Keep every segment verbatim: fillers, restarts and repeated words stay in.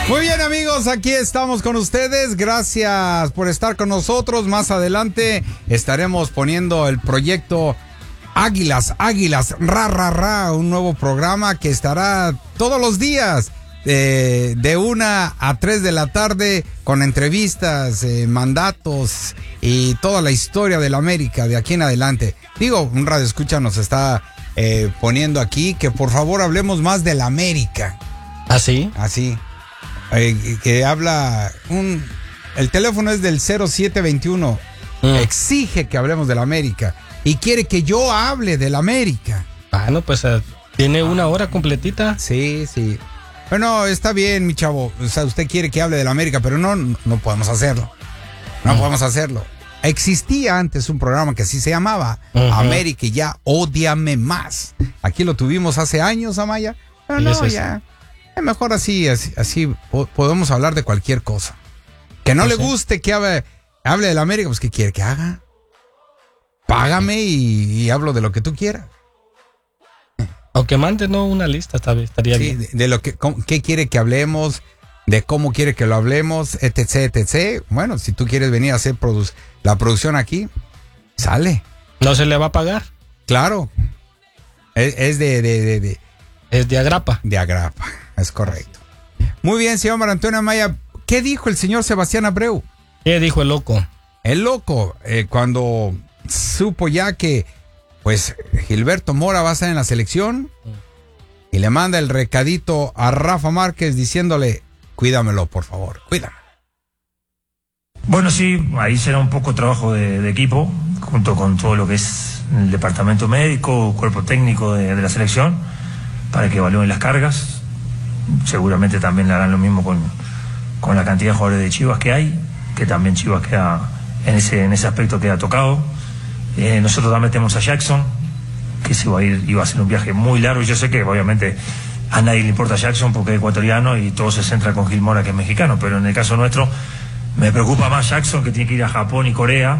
Muy bien, amigos, aquí estamos con ustedes. Gracias por estar con nosotros. Más adelante estaremos poniendo el proyecto Águilas, Águilas, ra, ra, ra, un nuevo programa que estará todos los días eh, de una a tres de la tarde con entrevistas, eh, mandatos y toda la historia de la América de aquí en adelante. Digo, un radio escucha nos está eh, poniendo aquí que por favor hablemos más de la América. ¿Ah, sí? Así. Eh, que habla un el teléfono es del cero siete veintiuno. Mm. Exige que hablemos de la América y quiere que yo hable de la América. Bueno, pues uh, tiene una hora completita. Sí, sí. Bueno, está bien, mi chavo. O sea, usted quiere que hable de la América, pero no, no podemos hacerlo. No mm. podemos hacerlo. Existía antes un programa que así se llamaba, uh-huh. América y ya, ódiame más. Aquí lo tuvimos hace años, Amaya. Pero no, es ya. Es mejor así, así, así podemos hablar de cualquier cosa. Que no, no le sé. guste que hable, hable de la América, pues ¿qué quiere que haga? Págame y, y hablo de lo que tú quieras. O que mande, no, una lista, estaría sí, bien. De, de lo que, cómo, qué quiere que hablemos, de cómo quiere que lo hablemos, etc, etcétera. Bueno, si tú quieres venir a hacer produ- la producción aquí, sale. ¿No se le va a pagar? Claro. Es, es de, de, de, de... Es de agrapa. De agrapa, es correcto. Muy bien, señor Mario Antonio Amaya. ¿Qué dijo el señor Sebastián Abreu? ¿Qué dijo el loco? El loco, eh, cuando supo ya que, pues, Gilberto Mora va a estar en la selección y le manda el recadito a Rafa Márquez diciéndole, cuídamelo, por favor, cuídame. Bueno, sí, ahí será un poco trabajo de, de equipo, junto con todo lo que es el departamento médico, cuerpo técnico de, de la selección, para que evalúen las cargas. Seguramente también le harán lo mismo con, con la cantidad de jugadores de Chivas que hay, que también Chivas queda en ese, en ese aspecto queda tocado. Eh, nosotros también tenemos a Jackson, que se va a ir, iba a hacer un viaje muy largo, y yo sé que obviamente a nadie le importa Jackson porque es ecuatoriano y todo se centra con Gil Mora, que es mexicano, pero en el caso nuestro me preocupa más Jackson, que tiene que ir a Japón y Corea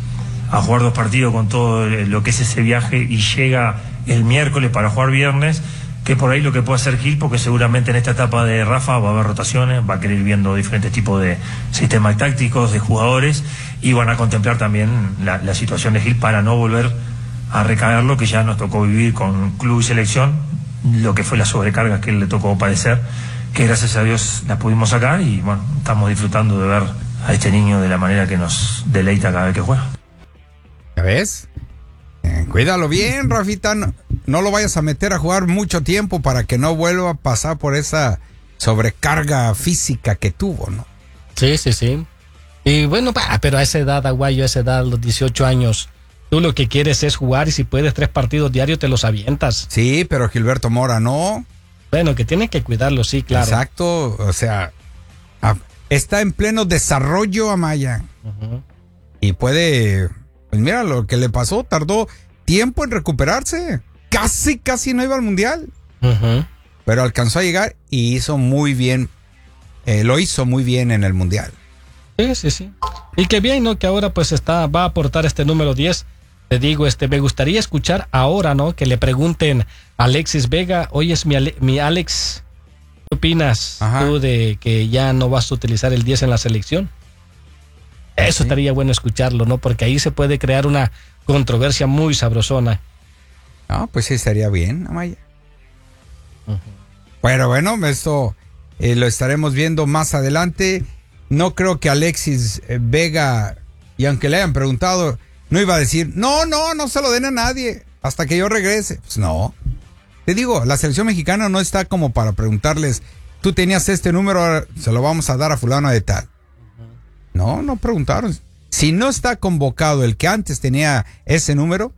a jugar dos partidos con todo lo que es ese viaje y llega el miércoles para jugar viernes, que por ahí lo que puede hacer Gil, porque seguramente en esta etapa de Rafa va a haber rotaciones, va a querer ir viendo diferentes tipos de sistemas tácticos, de jugadores, y van a contemplar también la, la situación de Gil para no volver a recaer lo que ya nos tocó vivir con club y selección, lo que fue la sobrecarga que le tocó padecer, que gracias a Dios la pudimos sacar y bueno, estamos disfrutando de ver a este niño de la manera que nos deleita cada vez que juega. ¿Ya ves? Eh, cuídalo bien, Rafita, no, no lo vayas a meter a jugar mucho tiempo para que no vuelva a pasar por esa sobrecarga física que tuvo, ¿no? Sí, sí, sí. Y bueno, bah, pero a esa edad, Aguayo, a esa edad, los dieciocho años, tú lo que quieres es jugar y si puedes tres partidos diarios te los avientas. Sí, pero Gilberto Mora no. Bueno, que tienen que cuidarlo, sí, claro. Exacto, o sea, está en pleno desarrollo, Amaya. Uh-huh. Y puede, pues mira, lo que le pasó, tardó tiempo en recuperarse. Casi, casi no iba al mundial. Uh-huh. Pero alcanzó a llegar y hizo muy bien, eh, lo hizo muy bien en el mundial. Sí, sí, sí. Y qué bien, ¿no? Que ahora pues está, va a aportar este número diez. Te digo, este, me gustaría escuchar ahora, ¿no? Que le pregunten a Alexis Vega, oye, es mi, Ale- mi Alex, ¿qué opinas Ajá. tú de que ya no vas a utilizar el diez en la selección? Eso sí. Estaría bueno escucharlo, ¿no? Porque ahí se puede crear una controversia muy sabrosona. No, pues sí, estaría bien, Amaya. Uh-huh. Pero bueno, esto eh, lo estaremos viendo más adelante. No creo que Alexis Vega, y aunque le hayan preguntado, no iba a decir, no, no, no se lo den a nadie hasta que yo regrese. Pues no. Te digo, la selección mexicana no está como para preguntarles, tú tenías este número, se lo vamos a dar a fulano de tal. No, no preguntaron. Si no está convocado el que antes tenía ese número.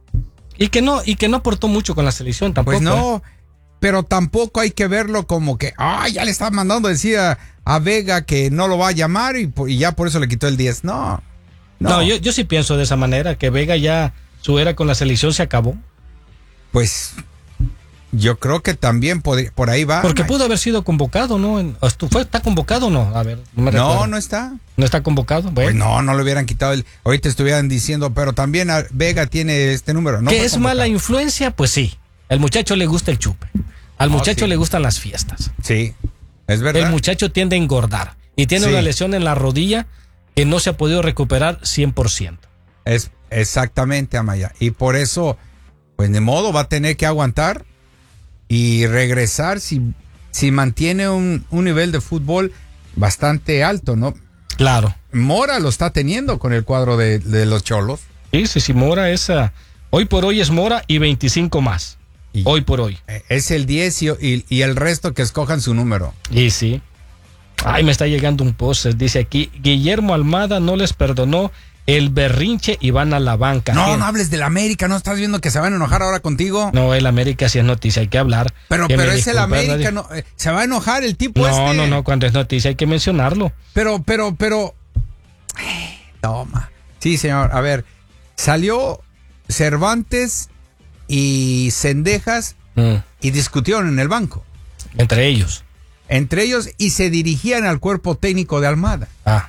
Y que no, y que no aportó mucho con la selección tampoco. Pues no, ¿eh? Pero tampoco hay que verlo como que, ah, ya le están mandando decir a, a Vega que no lo va a llamar y, y ya por eso le quitó el diez. No. No, no yo, yo sí pienso de esa manera, que Vega ya, su era con la selección se acabó. Pues yo creo que también pod- por ahí va. Porque pudo haber sido convocado, ¿no? ¿Está convocado o no? A ver, no me No, recuerdo. no está. ¿No está convocado? Bueno. Pues no, no le hubieran quitado el... Ahorita estuvieran diciendo, pero también a Vega tiene este número. No ¿Que es convocado. Mala influencia? Pues sí. Al muchacho le gusta el chupe. Al muchacho oh, sí. le gustan las fiestas. Sí. Es verdad. El muchacho tiende a engordar y tiene Sí. una lesión en la rodilla que no se ha podido recuperar cien por ciento. Es exactamente, Amaya. Y por eso, pues de modo, va a tener que aguantar y regresar si, si mantiene un, un nivel de fútbol bastante alto, ¿no? Claro. Mora lo está teniendo con el cuadro de, de los Cholos. Sí, sí, sí, Mora es... uh, hoy por hoy es Mora y veinticinco más. Y hoy por hoy. Es el diez y, y, y el resto que escojan su número. Y sí. Ay, me está llegando un post, dice aquí, Guillermo Almada no les perdonó el berrinche y van a la banca. No, ¿Quién? no hables del América, ¿no estás viendo que se van a enojar ahora contigo? No, el América sí es noticia, hay que hablar. Pero, Que pero me es el disculpe, América, nadie- no, eh, se va a enojar el tipo No, este. no, no, cuando es noticia hay que mencionarlo. Pero, pero, pero. eh, Toma. Sí, señor. A ver, salió Cervantes y Cendejas Mm, y discutieron en el banco. entre ellos. Entre ellos y se dirigían al cuerpo técnico de Almada. Ah,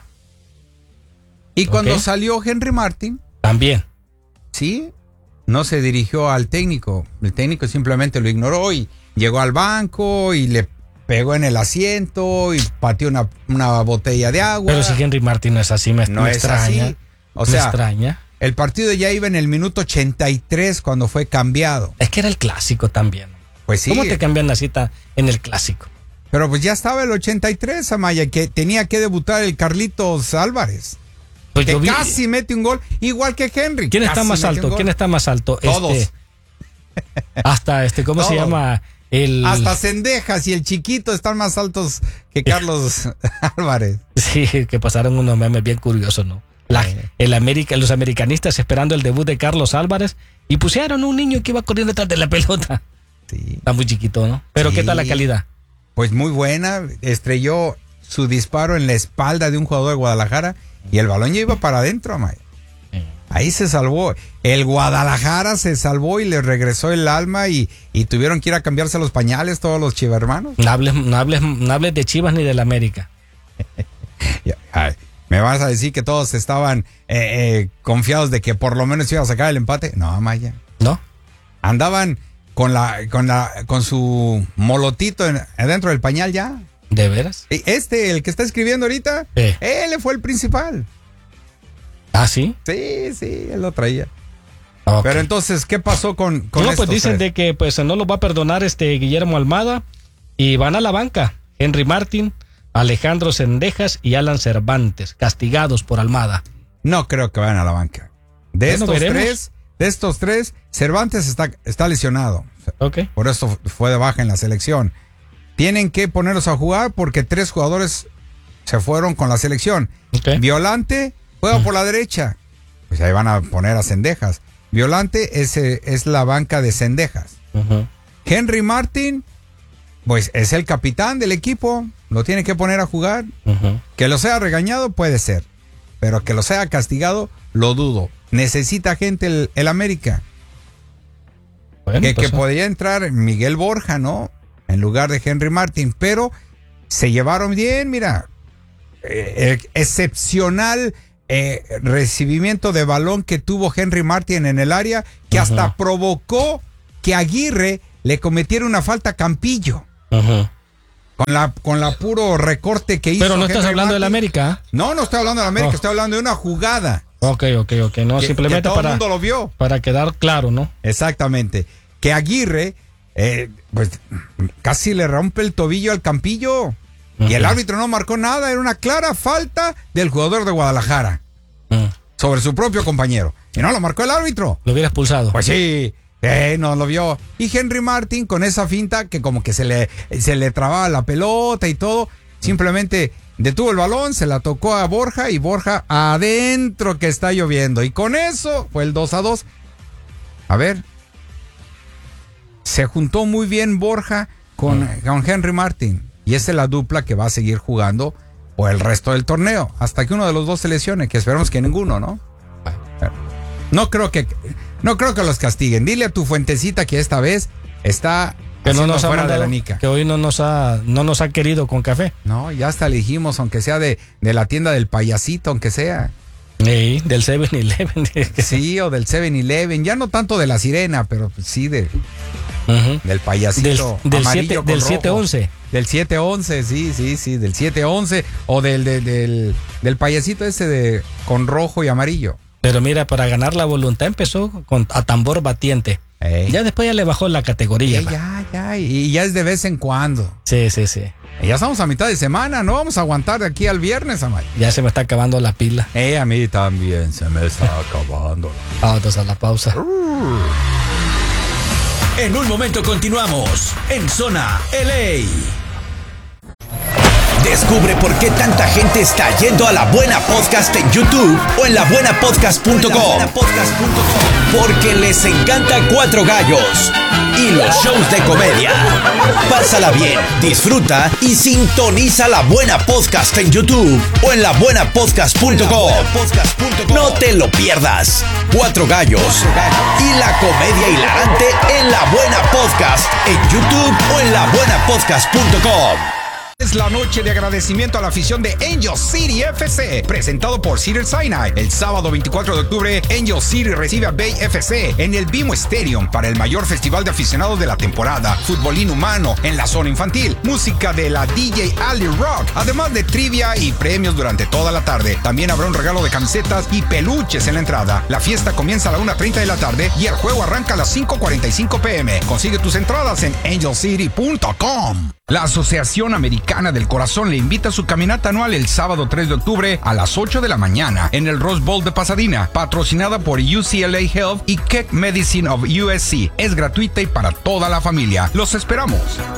Y cuando Ok. salió Henry Martin, también. sí, no se dirigió al técnico. El técnico simplemente lo ignoró y llegó al banco y le pegó en el asiento y pateó una, una botella de agua. Pero si Henry Martin no es así, me, No me es extraña. así. O me sea, extraña. el partido ya iba en el minuto ochenta y tres cuando fue cambiado. Es que era el clásico también. Pues sí, ¿Cómo te cambian la cita en el clásico? pero pues ya estaba el ochenta y tres, Amaya, que tenía que debutar el Carlitos Álvarez. Pues Que yo vi- casi mete un gol, igual que Henry. ¿Quién está casi más mete un alto? gol. ¿Quién está más alto? Todos. Este, hasta este, ¿cómo se Todos. llama? El Hasta Cendejas y el chiquito están más altos que Carlos Álvarez. Sí, que pasaron unos memes bien curiosos, ¿no? La, Sí. el América, los americanistas esperando el debut de Carlos Álvarez y pusieron un niño que iba corriendo detrás de la pelota. Sí. Está muy chiquito, ¿no? Pero Sí. ¿qué tal la calidad? Pues muy buena, estrelló su disparo en la espalda de un jugador de Guadalajara y el balón ya iba para adentro, Amaya. Ahí se salvó. El Guadalajara se salvó y le regresó el alma y, y tuvieron que ir a cambiarse los pañales todos los chivermanos. No hables, no hables, no hables de Chivas ni del América. Ya, ay, ¿me vas a decir que todos estaban eh, eh, confiados de que por lo menos iba a sacar el empate? No, Amaya. ¿No? Andaban con la con la con su molotito en- dentro del pañal ya. ¿De veras? Y Este, el que está escribiendo ahorita, Sí. él fue el principal. ¿Ah, sí? Sí, sí, él lo traía. Ok. Pero entonces, ¿qué pasó con, con no, estos pues dicen tres? de que pues no los va a perdonar este Guillermo Almada y van a la banca. Henry Martin, Alejandro Cendejas y Alan Cervantes, castigados por Almada. No creo que vayan a la banca. De Bueno, estos veremos. tres, de estos tres, Cervantes está, está lesionado. Ok. Por eso fue de baja en la selección. Tienen que ponerlos a jugar porque tres jugadores se fueron con la selección. Ok. Violante juega por la derecha. Pues ahí van a poner a Cendejas. Violante es, eh, es la banca de Cendejas. Ujú. Henry Martin, pues es el capitán del equipo. Lo tiene que poner a jugar. Ujú. Que lo sea regañado puede ser. Pero que lo sea castigado, lo dudo. Necesita gente el, el América. Bueno, que, pues, que podría entrar Miguel Borja, ¿no? En lugar de Henry Martin, pero se llevaron bien, mira, eh, eh, excepcional eh, recibimiento de balón que tuvo Henry Martin en el área, que Ajá. hasta provocó que Aguirre le cometiera una falta a Campillo, ujú. con la, con la puro recorte que hizo. Pero no estás Henry hablando del Martin. América. No, no estoy hablando de América, Oh. estoy hablando de una jugada. Ok, ok, ok. No, que, simplemente que todo el para, mundo lo vio. para quedar claro, ¿no? Exactamente. Que Aguirre, eh, pues casi le rompe el tobillo al Campillo. Y el Ujú. árbitro no marcó nada. Era una clara falta del jugador de Guadalajara Mm. sobre su propio compañero. Y no lo marcó el árbitro. Lo hubiera expulsado. Pues sí, eh, no lo vio. Y Henry Martin con esa finta que como que se le, se le trababa la pelota y todo. Simplemente detuvo el balón, se la tocó a Borja y Borja adentro que está lloviendo. Y con eso fue el dos a dos. A ver. Se juntó muy bien Borja con, Mm. con Henry Martin. Y esa es la dupla que va a seguir jugando por el resto del torneo. Hasta que uno de los dos se lesione, que esperemos que ninguno, ¿no? No creo que, no creo que los castiguen. Dile a tu fuentecita que esta vez está que no haciendo nos ha fuera de mandado- la nica. que hoy no nos ha, no nos ha querido con café. No, ya hasta le dijimos, aunque sea de, de la tienda del payasito, aunque sea. Sí, del seven eleven. Sí, o del seven eleven. Ya no tanto de la sirena, pero sí de... Uh-huh. Del payasito del, del amarillo siete, con del rojo. siete once. Del siete once, sí, sí, sí, del siete once o del, del, del, del payasito ese de con rojo y amarillo. Pero mira, para ganar la voluntad empezó con, a tambor batiente. Ey. Ya después ya le bajó la categoría. Ey, ya, ya, y ya es de vez en cuando. Sí, sí, sí. Y ya estamos a mitad de semana, no vamos a aguantar de aquí al viernes, Amay. Ya se me está acabando la pila. Eh, a mí también se me está acabando. Vamos a la pausa. Uh. En un momento continuamos en Zona L A. Descubre por qué tanta gente está yendo a La Buena Podcast en YouTube o en la buena podcast punto com. Porque les encanta Cuatro Gallos y los shows de comedia. Pásala bien, disfruta y sintoniza La Buena Podcast en YouTube o en la buena podcast punto com. No te lo pierdas. Cuatro Gallos y la comedia hilarante en La Buena Podcast en YouTube o en la buena podcast punto com. Es la noche de agradecimiento a la afición de Angel City F C, presentado por Cedar Sinai. El sábado veinticuatro de octubre, Angel City recibe a Bay F C en el BMO Stadium para el mayor festival de aficionados de la temporada. Fútbol inhumano en la zona infantil, música de la D J Ali Rock, además de trivia y premios durante toda la tarde. También habrá un regalo de camisetas y peluches en la entrada. La fiesta comienza a la una treinta de la tarde y el juego arranca a las cinco cuarenta y cinco pm. Consigue tus entradas en angel city punto com. La Asociación Americana del Corazón le invita a su caminata anual el sábado tres de octubre a las ocho de la mañana en el Rose Bowl de Pasadena, patrocinada por U C L A Health y Keck Medicine of U S C. Es gratuita y para toda la familia. Los esperamos.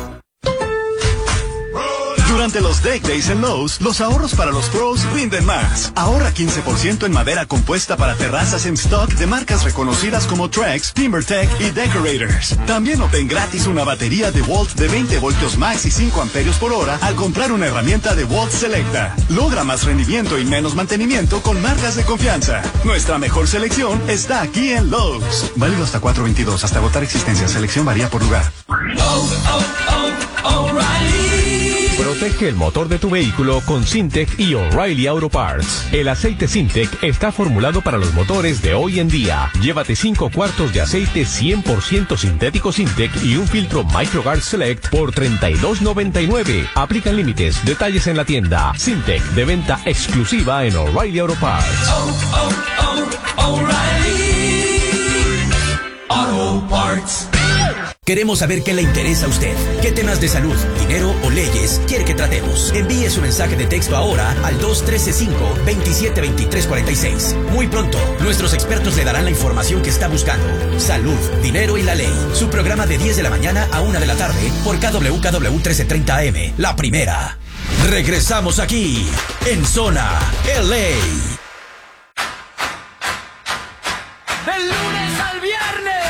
Durante los Deck Days en Lowe's, los ahorros para los pros rinden más. Ahorra quince por ciento en madera compuesta para terrazas en stock de marcas reconocidas como Trex, TimberTech y Decorators. También obtén gratis una batería de Walt de veinte voltios max y cinco amperios por hora al comprar una herramienta de Walt Selecta. Logra más rendimiento y menos mantenimiento con marcas de confianza. Nuestra mejor selección está aquí en Lowe's. Válido hasta cuatro veintidós, hasta agotar existencia. Selección varía por lugar. Oh, oh, oh, O'Reilly. Protege el motor de tu vehículo con Syntec y O'Reilly Auto Parts. El aceite Syntec está formulado para los motores de hoy en día. Llévate cinco cuartos de aceite cien por ciento sintético Syntec y un filtro MicroGuard Select por treinta y dos noventa y nueve. Aplican límites. Detalles en la tienda. Syntec, de venta exclusiva en O'Reilly Auto Parts. Oh, oh, oh, O'Reilly Auto Parts. Queremos saber qué le interesa a usted. ¿Qué temas de salud, dinero o leyes quiere que tratemos? Envíe su mensaje de texto ahora al dos uno tres cinco, veintisiete veintitrés cuarenta y seis. Muy pronto, nuestros expertos le darán la información que está buscando. Salud, dinero y la ley. Su programa de diez de la mañana a una de la tarde por K W K W trece treinta A M. La primera. Regresamos aquí, en Zona L A. Del lunes al viernes.